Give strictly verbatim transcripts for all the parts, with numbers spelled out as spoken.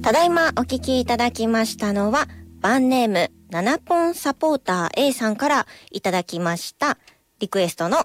ただいまお聞きいただきましたのは、バンネームナナポンサポーター A さんからいただきましたリクエストの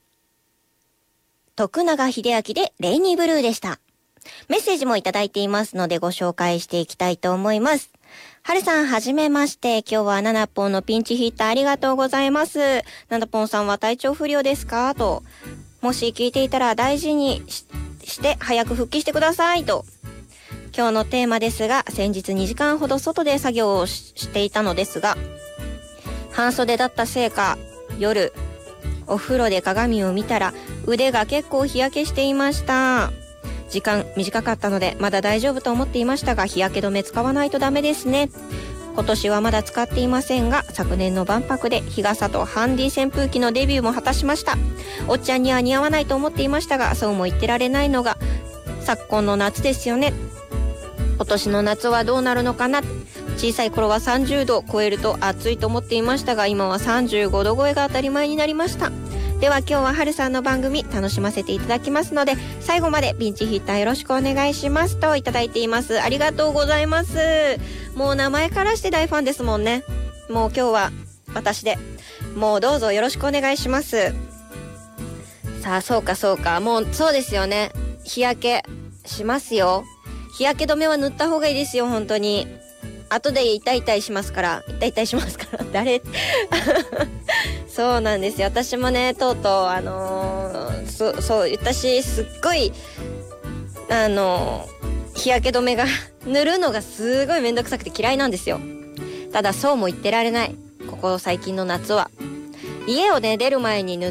徳永英明でレイニーブルーでした。メッセージもいただいていますのでご紹介していきたいと思います。はるさんはじめまして。今日はナナポンのピンチヒッターありがとうございます。ナナポンさんは体調不良ですかと。もし聞いていたら大事に し, して早く復帰してくださいと。今日のテーマですが、先日にじかんほど外で作業を し, していたのですが、半袖だったせいか、夜お風呂で鏡を見たら腕が結構日焼けしていました。時間短かったのでまだ大丈夫と思っていましたが、日焼け止め使わないとダメですね。今年はまだ使っていませんが、昨年の万博で日傘とハンディ扇風機のデビューも果たしました。おっちゃんには似合わないと思っていましたが、そうも言ってられないのが昨今の夏ですよね。今年の夏はどうなるのかな。小さい頃はさんじゅうどを超えると暑いと思っていましたが、今はさんじゅうごど超えが当たり前になりました。では今日ははるさんの番組楽しませていただきますので、最後までピンチヒッターよろしくお願いしますといただいています。ありがとうございます。もう名前からして大ファンですもんね。もう今日は私でもうどうぞよろしくお願いします。さあ、そうかそうか、もうそうですよね。日焼けしますよ。日焼け止めは塗った方がいいですよ、本当に。後で痛い痛いしますから、痛い痛いしますから、誰そうなんですよ。私もね、とうとう、あのー、そ、そう、私、すっごい、あのー、日焼け止めが、塗るのがすごいめんどくさくて嫌いなんですよ。ただ、そうも言ってられない。ここ最近の夏は。家をね、出る前に塗って、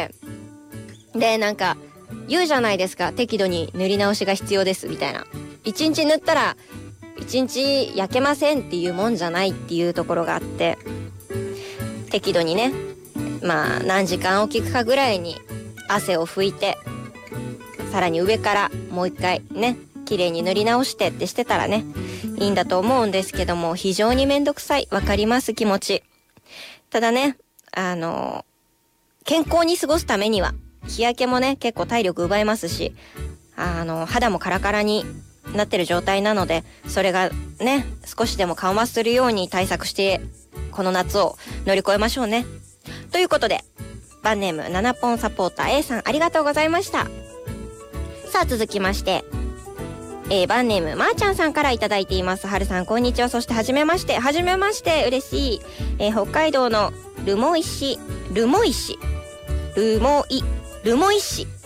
で、なんか、言うじゃないですか。適度に塗り直しが必要です、みたいな。一日塗ったら、一日焼けませんっていうもんじゃないっていうところがあって、適度にね、まあ何時間おきかぐらいに汗を拭いて、さらに上からもう一回ね、綺麗に塗り直してってしてたらね、いいんだと思うんですけども、非常にめんどくさい。わかります、気持ち。ただね、あの健康に過ごすためには、日焼けもね、結構体力奪えますし、あの肌もカラカラになってる状態なので、それがね、少しでも緩和するように対策してこの夏を乗り越えましょうね。ということで、バンネームナナポンサポーター A さんありがとうございました。さあ続きまして、えー、バンネームまーちゃんさんからいただいています。はるさんこんにちは。そしてはじめまして。はじめまして、嬉しい。えー、北海道の留萌市ルモイ市ルモイルモイ市